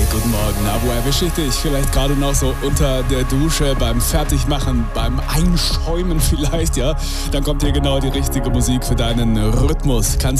Guten Morgen. Na, wo erwische ich dich? Vielleicht gerade noch so unter der Dusche, beim Fertigmachen, beim Einschäumen vielleicht, ja? Dann kommt hier genau die richtige Musik für deinen Rhythmus. Kannst